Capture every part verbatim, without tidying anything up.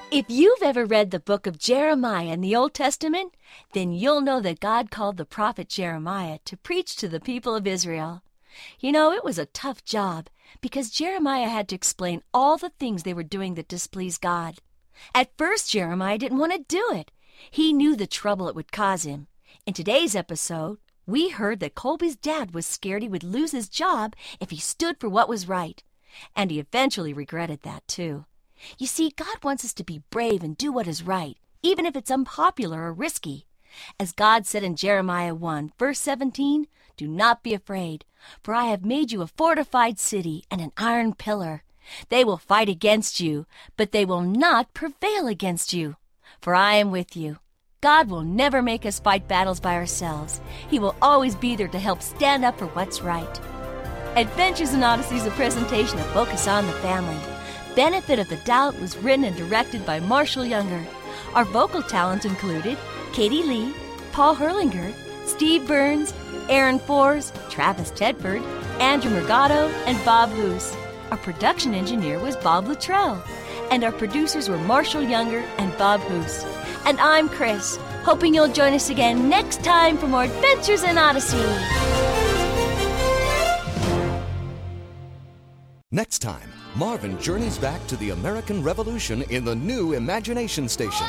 If you've ever read the book of Jeremiah in the Old Testament, then you'll know that God called the prophet Jeremiah to preach to the people of Israel. You know, it was a tough job because Jeremiah had to explain all the things they were doing that displeased God. At first, Jeremiah didn't want to do it. He knew the trouble it would cause him. In today's episode, we heard that Colby's dad was scared he would lose his job if he stood for what was right. And he eventually regretted that, too. You see, God wants us to be brave and do what is right, even if it's unpopular or risky. As God said in Jeremiah one, verse seventeen, "Do not be afraid, for I have made you a fortified city and an iron pillar. They will fight against you, but they will not prevail against you. For I am with you." God will never make us fight battles by ourselves. He will always be there to help stand up for what's right. Adventures in Odyssey is a presentation of Focus on the Family. Benefit of the Doubt was written and directed by Marshall Younger. Our vocal talent included Katie Lee, Paul Herlinger, Steve Burns, Aaron Foers, Travis Tedford, Andrew Mergado, and Bob Hoos. Our production engineer was Bob Luttrell, and our producers were Marshall Younger and Bob Hoos. And I'm Chris, hoping you'll join us again next time for more Adventures in Odyssey. Next time, Marvin journeys back to the American Revolution in the new Imagination Station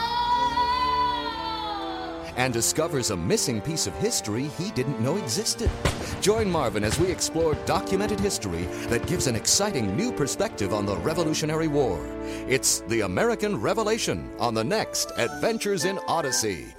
and discovers a missing piece of history he didn't know existed. Join Marvin as we explore documented history that gives an exciting new perspective on the Revolutionary War. It's the American Revelation on the next Adventures in Odyssey.